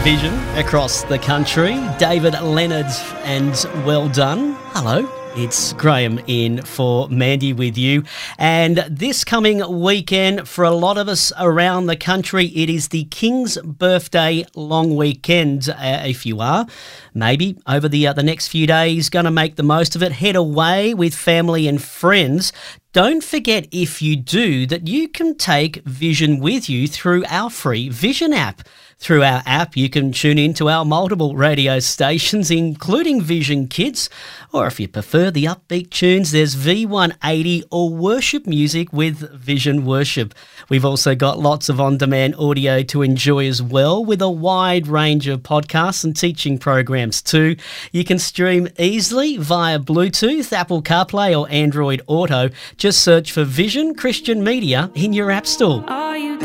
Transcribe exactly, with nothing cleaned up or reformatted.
Vision across the country. David Leonard and well done. Hello. It's Graham in for Mandy with you. And this coming weekend, for a lot of us around the country, it is the King's Birthday long weekend. Uh, if you are, maybe over the, uh, the next few days, going to make the most of it, head away with family and friends. Don't forget, if you do, that you can take Vision with you through our free Vision app. Through our app, you can tune into our multiple radio stations, including Vision Kids, or if you prefer the upbeat tunes, there's V one eighty or worship music with Vision Worship. We've also got lots of on-demand audio to enjoy as well, with a wide range of podcasts and teaching programs too. You can stream easily via Bluetooth, Apple CarPlay or Android Auto. Just search for Vision Christian Media in your app store.